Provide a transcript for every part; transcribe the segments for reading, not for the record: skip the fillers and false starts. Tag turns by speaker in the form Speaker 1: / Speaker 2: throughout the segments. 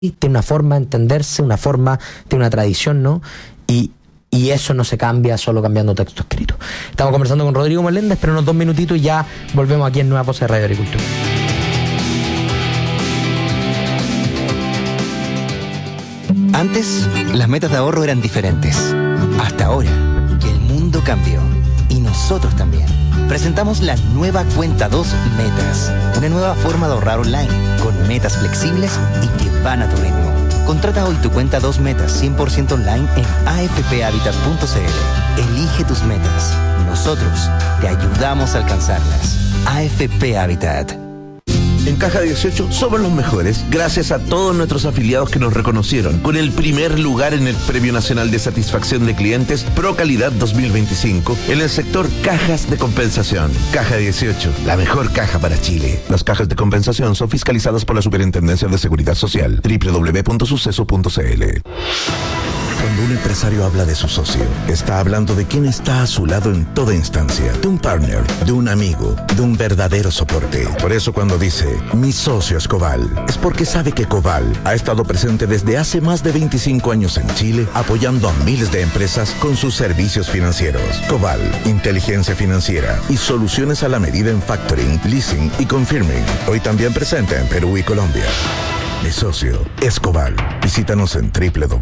Speaker 1: tiene una forma de entenderse, tiene una tradición, ¿no? Y eso no se cambia solo cambiando texto escrito. Estamos conversando con Rodrigo Meléndez, pero unos 2 minutitos y ya volvemos aquí en Nuevas Voces de Radio Agricultura.
Speaker 2: Antes, las metas de ahorro eran diferentes. Hasta ahora, que el mundo cambió. Y nosotros también. Presentamos la nueva Cuenta 2 Metas. Una nueva forma de ahorrar online, con metas flexibles y que van a tu ritmo. Contrata hoy tu Cuenta 2 Metas 100% online en afphabitat.cl. Elige tus metas. Nosotros te ayudamos a alcanzarlas. AFP Habitat.
Speaker 3: En Caja 18 somos los mejores, gracias a todos nuestros afiliados que nos reconocieron con el primer lugar en el Premio Nacional de Satisfacción de Clientes Pro Calidad 2025 en el sector cajas de compensación. Caja 18, la mejor caja para Chile. Las cajas de compensación son fiscalizadas por la Superintendencia de Seguridad Social. www.suceso.cl. Cuando un empresario habla de su socio, está hablando de quien está a su lado en toda instancia, de un partner, de un amigo, de un verdadero soporte. Por eso cuando dice, mi socio es Coval, es porque sabe que Coval ha estado presente desde hace más de 25 años en Chile, apoyando a miles de empresas con sus servicios financieros. Coval, inteligencia financiera y soluciones a la medida en factoring, leasing y confirming. Hoy también presente en Perú y Colombia. Mi socio es Coval. Visítanos en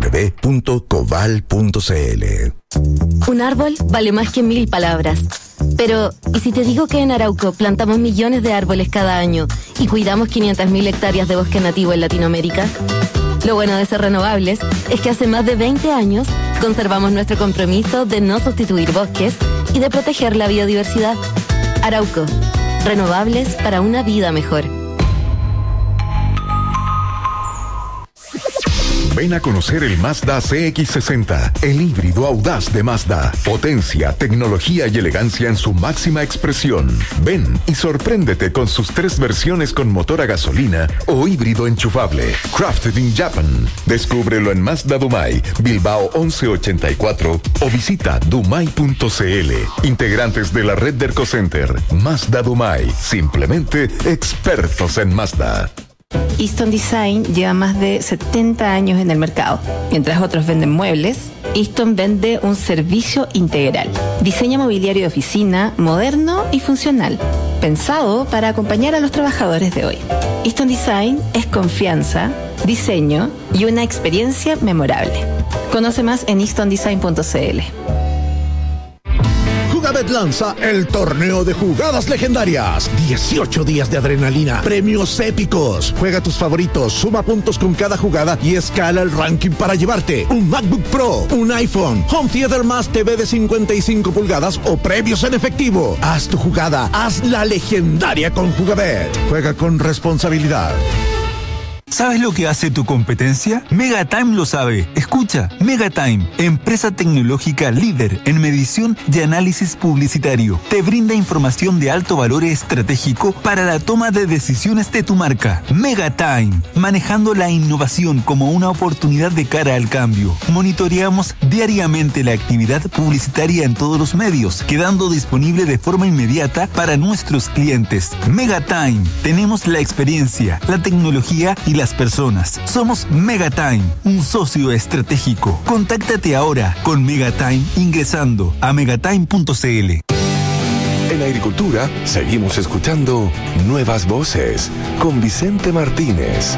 Speaker 3: www.coval.cl.
Speaker 4: Un árbol vale más que 1000 palabras. Pero, ¿y si te digo que en Arauco plantamos millones de árboles cada año y cuidamos 500.000 hectáreas de bosque nativo en Latinoamérica? Lo bueno de ser renovables es que hace más de 20 años conservamos nuestro compromiso de no sustituir bosques y de proteger la biodiversidad. Arauco, renovables para una vida mejor.
Speaker 5: Ven a conocer el Mazda CX-60, el híbrido audaz de Mazda. Potencia, tecnología y elegancia en su máxima expresión. Ven y sorpréndete con sus 3 versiones con motor a gasolina o híbrido enchufable. Crafted in Japan. Descúbrelo en Mazda Dumai, Bilbao 1184 o visita dumai.cl. Integrantes de la red de Ercocenter. Mazda Dumai. Simplemente expertos en Mazda.
Speaker 6: Easton Design lleva más de 70 años en el mercado. Mientras otros venden muebles, Easton vende un servicio integral. Diseña mobiliario de oficina moderno y funcional, pensado para acompañar a los trabajadores de hoy. Easton Design es confianza, diseño y una experiencia memorable. Conoce más en eastondesign.cl.
Speaker 7: Jugabet lanza el torneo de jugadas legendarias. 18 días de adrenalina, premios épicos. Juega tus favoritos, suma puntos con cada jugada y escala el ranking para llevarte un MacBook Pro, un iPhone, Home Theater más TV de 55 pulgadas o premios en efectivo. Haz tu jugada, hazla legendaria con Jugabet. Juega con responsabilidad.
Speaker 8: ¿Sabes lo que hace tu competencia? Megatime lo sabe. Escucha, Megatime, empresa tecnológica líder en medición y análisis publicitario. Te brinda información de alto valor estratégico para la toma de decisiones de tu marca. Megatime, manejando la innovación como una oportunidad de cara al cambio. Monitoreamos diariamente la actividad publicitaria en todos los medios, quedando disponible de forma inmediata para nuestros clientes. Megatime, tenemos la experiencia, la tecnología y las personas. Somos Megatime, un socio estratégico. Contáctate ahora con Megatime ingresando a megatime.cl.
Speaker 5: En Agricultura seguimos escuchando Nuevas Voces con Vicente Martínez.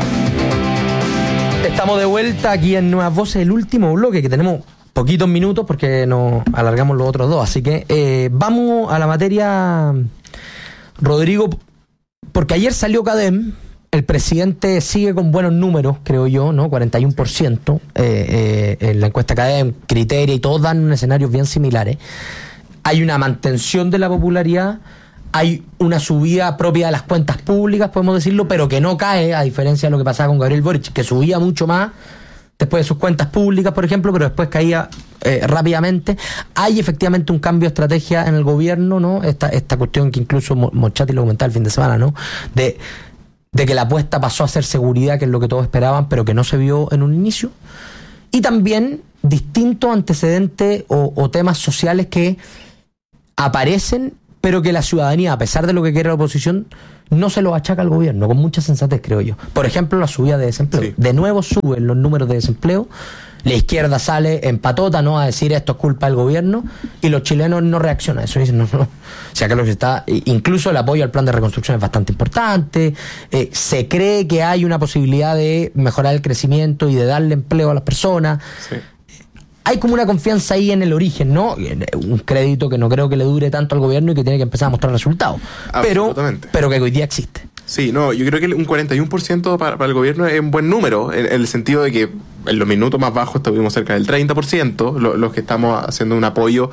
Speaker 1: Estamos de vuelta aquí en Nuevas Voces, el último bloque, que tenemos poquitos minutos porque nos alargamos los otros dos. Así que vamos a la materia, Rodrigo, porque ayer salió CADEM. El presidente sigue con buenos números, creo yo, ¿no? 41%. En la encuesta CADEM, Criteria y todos dan escenarios bien similares. Hay una mantención de la popularidad, hay una subida propia de las cuentas públicas, podemos decirlo, pero que no cae, a diferencia de lo que pasaba con Gabriel Boric, que subía mucho más después de sus cuentas públicas, por ejemplo, pero después caía rápidamente. Hay efectivamente un cambio de estrategia en el gobierno, ¿no? Esta cuestión que incluso Mochati lo comentaba el fin de semana, ¿no? De que la apuesta pasó a ser seguridad, que es lo que todos esperaban, pero que no se vio en un inicio. Y también distintos antecedentes o temas sociales que aparecen pero que la ciudadanía, a pesar de lo que quiere la oposición, no se lo achaca al gobierno, con mucha sensatez, creo yo. Por ejemplo, la subida de desempleo.
Speaker 9: Sí.
Speaker 1: De nuevo suben los números de desempleo, la izquierda sale en patota, ¿no?, a decir esto es culpa del gobierno, y los chilenos no reaccionan a eso, dicen no. O sea, que lo que está, incluso el apoyo al plan de reconstrucción es bastante importante, se cree que hay una posibilidad de mejorar el crecimiento y de darle empleo a las personas.
Speaker 9: Sí.
Speaker 1: Hay como una confianza ahí en el origen, ¿no? Un crédito que no creo que le dure tanto al gobierno y que tiene que empezar a mostrar resultados. Pero que hoy día existe.
Speaker 9: Sí, no, yo creo que un 41% para el gobierno es un buen número, en el sentido de que en los minutos más bajos estuvimos cerca del 30%, los que estamos haciendo un apoyo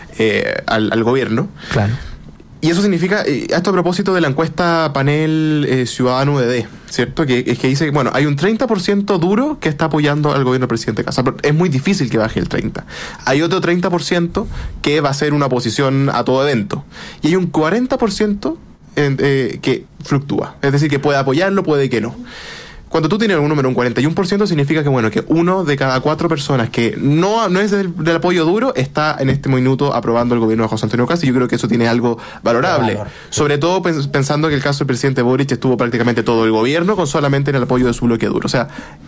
Speaker 9: al gobierno.
Speaker 1: Claro.
Speaker 9: Y eso significa, esto a propósito de la encuesta panel Ciudadano UDD, ¿cierto? Que dice que, bueno, hay un 30% duro que está apoyando al gobierno del presidente Kast. Es muy difícil que baje el 30%. Hay otro 30% que va a ser una oposición a todo evento. Y hay un 40% que fluctúa. Es decir, que puede apoyarlo, puede que no. Cuando tú tienes un número, un 41%, significa que, bueno, que 1 de cada 4 personas que no es del apoyo duro está en este minuto aprobando el gobierno de José Antonio Kast, y yo creo que eso tiene algo valorable. Sobre todo pensando que el caso del presidente Boric estuvo prácticamente todo el gobierno con solamente en el apoyo de su bloque duro. O sea,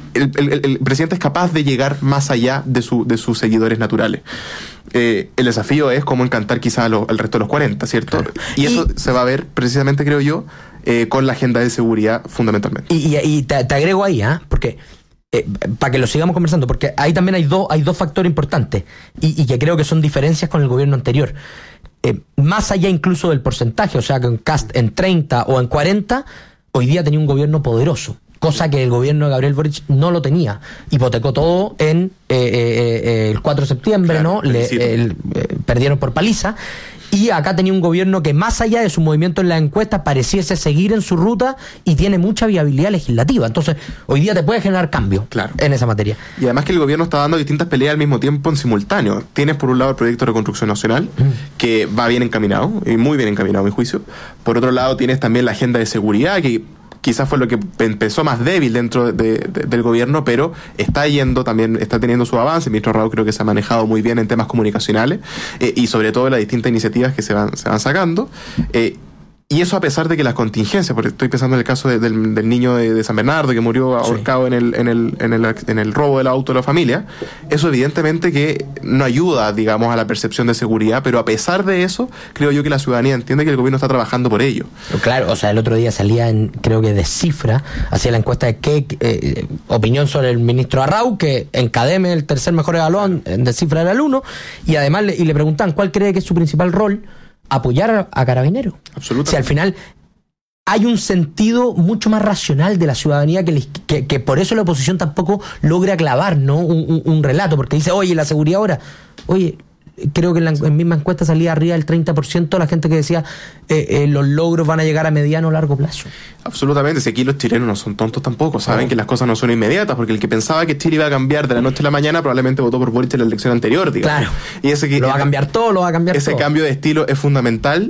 Speaker 9: el presidente es capaz de llegar más allá de sus seguidores naturales. El desafío es cómo encantar quizá al resto de los 40, ¿cierto? Claro. Y eso se va a ver precisamente, creo yo, con la agenda de seguridad fundamentalmente.
Speaker 1: Y te agrego ahí, porque para que lo sigamos conversando, porque ahí también hay dos factores importantes y que creo que son diferencias con el gobierno anterior. Más allá incluso del porcentaje, o sea, que en Kast en 30 o en 40, hoy día tenía un gobierno poderoso, cosa que el gobierno de Gabriel Boric no lo tenía. Hipotecó todo en el 4 de septiembre, claro, ¿no? Perdieron por paliza. Y acá tenía un gobierno que, más allá de su movimiento en la encuesta, pareciese seguir en su ruta y tiene mucha viabilidad legislativa. Entonces, hoy día te puede generar cambio, claro, en esa materia.
Speaker 9: Y además que el gobierno está dando distintas peleas al mismo tiempo en simultáneo. Tienes por un lado el proyecto de reconstrucción nacional, que va bien encaminado, y muy bien encaminado a mi juicio. Por otro lado tienes también la agenda de seguridad, que quizás fue lo que empezó más débil dentro del gobierno, pero está teniendo su avance. El ministro Raúl creo que se ha manejado muy bien en temas comunicacionales, y sobre todo las distintas iniciativas que se van sacando. Y eso a pesar de que las contingencias, porque estoy pensando en el caso del niño de San Bernardo que murió ahorcado, sí, en el robo del auto de la familia, eso evidentemente que no ayuda, digamos, a la percepción de seguridad, pero a pesar de eso, creo yo que la ciudadanía entiende que el gobierno está trabajando por ello.
Speaker 1: Claro, o sea, el otro día salía, creo que de Cifra, hacía la encuesta de qué opinión sobre el ministro Arrau, que en Cademe el tercer mejor evaluado, de Cifra era el 1, y además le preguntan cuál cree que es su principal rol. Apoyar a Carabineros.
Speaker 9: Absolutamente.
Speaker 1: O sea, al final hay un sentido mucho más racional de la ciudadanía que por eso la oposición tampoco logra clavar, ¿no? un relato, porque dice, oye, la seguridad ahora, oye, creo que en la misma encuesta salía arriba del 30% la gente que decía los logros van a llegar a mediano o largo plazo.
Speaker 9: Absolutamente, si aquí los chilenos no son tontos tampoco, saben que las cosas no son inmediatas, porque el que pensaba que Chile iba a cambiar de la noche a la mañana probablemente votó por Boric en la elección anterior, digamos.
Speaker 1: Claro,
Speaker 9: y
Speaker 1: lo va a cambiar todo.
Speaker 9: Ese cambio de estilo es fundamental,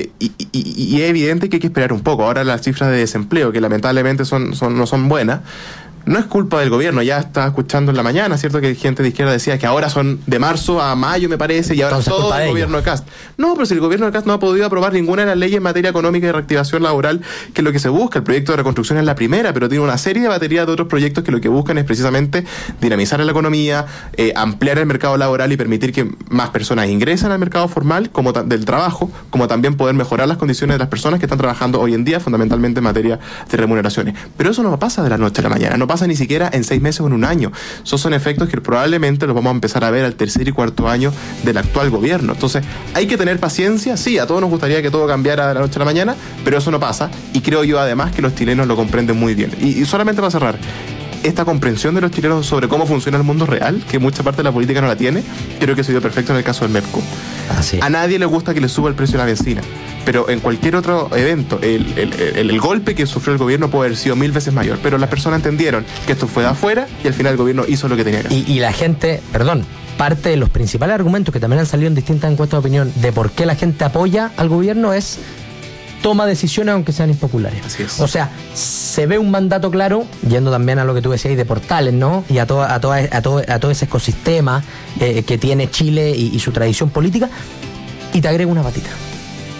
Speaker 9: y es evidente que hay que esperar un poco. Ahora las cifras de desempleo, que lamentablemente no son buenas, no es culpa del gobierno. Ya estaba escuchando en la mañana, ¿cierto?, que gente de izquierda decía que ahora son de marzo a mayo, me parece, y ahora entonces todo el gobierno de Kast. No, pero si el gobierno de Kast no ha podido aprobar ninguna de las leyes en materia económica y reactivación laboral, que es lo que se busca. El proyecto de reconstrucción es la primera, pero tiene una serie de baterías de otros proyectos que lo que buscan es precisamente dinamizar la economía, ampliar el mercado laboral y permitir que más personas ingresen al mercado formal como del trabajo, como también poder mejorar las condiciones de las personas que están trabajando hoy en día, fundamentalmente en materia de remuneraciones. Pero eso no pasa de la noche a la mañana, no pasa ni siquiera en 6 meses o en un año. Esos son efectos que probablemente los vamos a empezar a ver al tercer y cuarto año del actual gobierno. Entonces, hay que tener paciencia. Sí, a todos nos gustaría que todo cambiara de la noche a la mañana, pero eso no pasa, y creo yo además que los chilenos lo comprenden muy bien. Y solamente para cerrar, esta comprensión de los chilenos sobre cómo funciona el mundo real, que mucha parte de la política no la tiene, creo que se dio perfecto en el caso del MEPCO. A nadie le gusta que le suba el precio de la benzina, pero en cualquier otro evento el golpe que sufrió el gobierno puede haber sido 1000 veces mayor, pero las personas entendieron que esto fue de afuera y al final el gobierno hizo lo que tenía que hacer.
Speaker 1: Y la gente, parte de los principales argumentos que también han salido en distintas encuestas de opinión de por qué la gente apoya al gobierno es: toma decisiones aunque sean impopulares.
Speaker 9: Así es.
Speaker 1: O sea, se ve un mandato claro, yendo también a lo que tú decías de Portales, ¿no? Y a todo ese ecosistema que tiene Chile y su tradición política. Y te agrego una patita.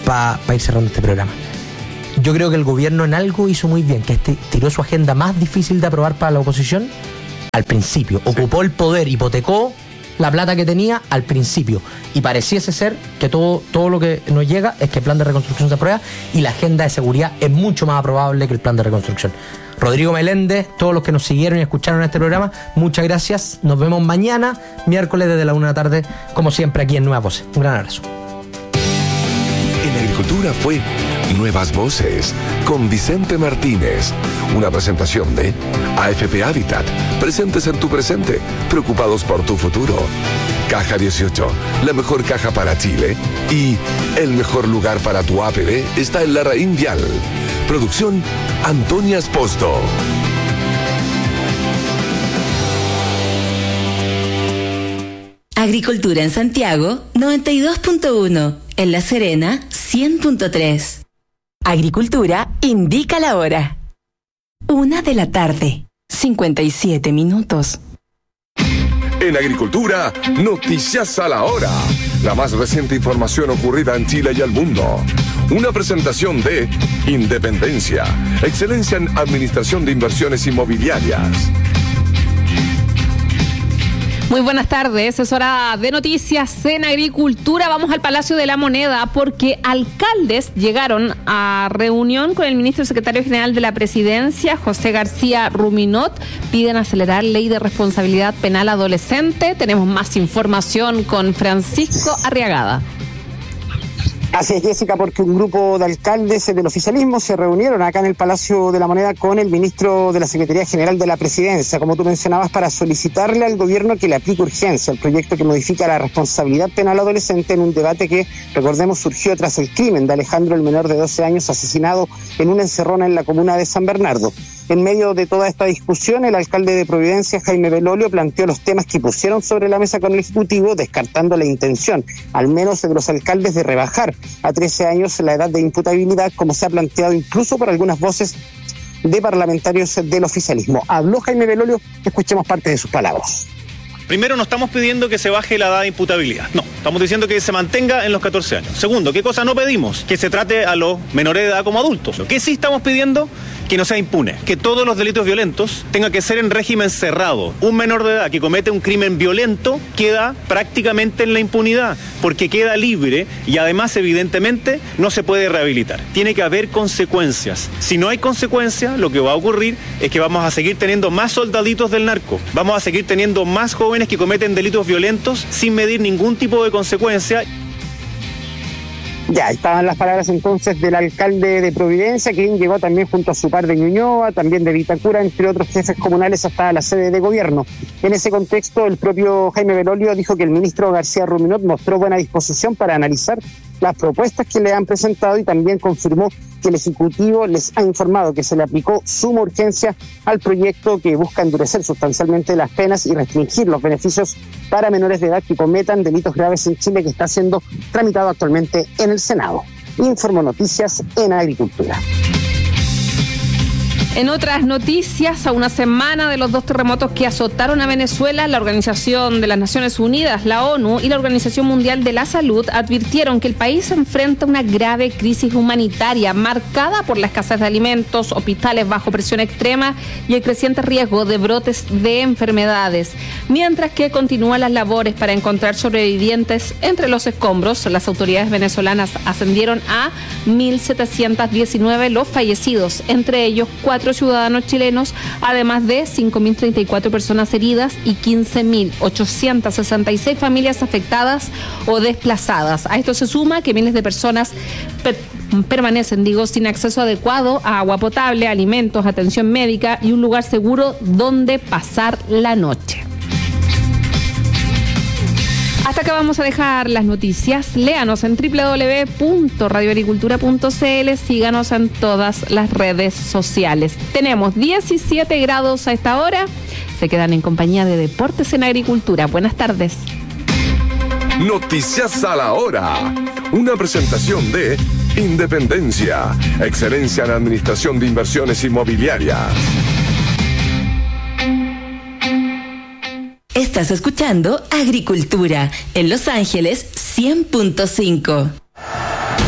Speaker 1: para ir cerrando este programa. Yo creo que el gobierno en algo hizo muy bien, que tiró su agenda más difícil de aprobar para la oposición al principio. Ocupó el poder, hipotecó la plata que tenía al principio. Y pareciese ser que todo lo que nos llega es que el plan de reconstrucción se aprueba y la agenda de seguridad es mucho más aprobable que el plan de reconstrucción. Rodrigo Meléndez, todos los que nos siguieron y escucharon este programa, muchas gracias. Nos vemos mañana, miércoles desde la 1 de la tarde, como siempre aquí en Nuevas Voces. Un gran abrazo.
Speaker 10: En Agricultura fue Nuevas Voces con Vicente Martínez. Una presentación de AFP Habitat. Presentes en tu presente, preocupados por tu futuro. Caja 18, la mejor caja para Chile. Y el mejor lugar para tu APB está en Larraín Vial. Producción Antonia Esposto.
Speaker 11: Agricultura en Santiago, 92.1. En La Serena, 100.3. Agricultura indica la hora. 1 de la tarde, 57 minutos.
Speaker 10: En Agricultura, noticias a la hora. La más reciente información ocurrida en Chile y el mundo. Una presentación de Independencia, excelencia en administración de inversiones inmobiliarias.
Speaker 12: Muy buenas tardes, es hora de noticias en Agricultura. Vamos al Palacio de la Moneda porque alcaldes llegaron a reunión con el ministro secretario general de la Presidencia, José García Ruminot. Piden acelerar ley de responsabilidad penal adolescente. Tenemos más información con Francisco Arriagada.
Speaker 13: Así es, Jessica, porque un grupo de alcaldes del oficialismo se reunieron acá en el Palacio de la Moneda con el ministro de la Secretaría General de la Presidencia, como tú mencionabas, para solicitarle al gobierno que le aplique urgencia el proyecto que modifica la responsabilidad penal adolescente en un debate que, recordemos, surgió tras el crimen de Alejandro, el menor de 12 años, asesinado en una encerrona en la comuna de San Bernardo. En medio de toda esta discusión, el alcalde de Providencia, Jaime Belolio, planteó los temas que pusieron sobre la mesa con el Ejecutivo, descartando la intención, al menos de los alcaldes, de rebajar a 13 años la edad de imputabilidad, como se ha planteado incluso por algunas voces de parlamentarios del oficialismo. Habló Jaime Belolio, escuchemos parte de sus palabras.
Speaker 14: Primero, no estamos pidiendo que se baje la edad de imputabilidad. No, estamos diciendo que se mantenga en los 14 años. Segundo, ¿qué cosa no pedimos? Que se trate a los menores de edad como adultos. Lo que sí estamos pidiendo, que no sea impune. Que todos los delitos violentos tengan que ser en régimen cerrado. Un menor de edad que comete un crimen violento queda prácticamente en la impunidad, porque queda libre y además, evidentemente, no se puede rehabilitar. Tiene que haber consecuencias. Si no hay consecuencias, lo que va a ocurrir es que vamos a seguir teniendo más soldaditos del narco. Vamos a seguir teniendo más jóvenes que cometen delitos violentos sin medir ningún tipo de consecuencia.
Speaker 13: Ya, estaban las palabras entonces del alcalde de Providencia, quien llegó también junto a su par de Ñuñoa, también de Vitacura, entre otros jefes comunales, hasta la sede de gobierno. En ese contexto, el propio Jaime Belolio dijo que el ministro García Ruminot mostró buena disposición para analizar las propuestas que le han presentado y también confirmó que el Ejecutivo les ha informado que se le aplicó suma urgencia al proyecto que busca endurecer sustancialmente las penas y restringir los beneficios para menores de edad que cometan delitos graves en Chile, que está siendo tramitado actualmente en el Senado. Informo Noticias en Agricultura.
Speaker 12: En otras noticias, a una semana de los 2 terremotos que azotaron a Venezuela, la Organización de las Naciones Unidas, la ONU y la Organización Mundial de la Salud advirtieron que el país enfrenta una grave crisis humanitaria marcada por la escasez de alimentos, hospitales bajo presión extrema y el creciente riesgo de brotes de enfermedades. Mientras que continúan las labores para encontrar sobrevivientes entre los escombros, las autoridades venezolanas ascendieron a 1.719 los fallecidos, entre ellos 4 ciudadanos chilenos, además de 5.034 personas heridas y 15.866 familias afectadas o desplazadas. A esto se suma que miles de personas permanecen, sin acceso adecuado a agua potable, alimentos, atención médica y un lugar seguro donde pasar la noche. Hasta acá vamos a dejar las noticias. Léanos en www.radioagricultura.cl. Síganos en todas las redes sociales. Tenemos 17 grados a esta hora. Se quedan en compañía de Deportes en Agricultura. Buenas tardes.
Speaker 10: Noticias a la hora. Una presentación de Independencia, excelencia en administración de inversiones inmobiliarias.
Speaker 11: Estás escuchando Agricultura en Los Ángeles 100.5.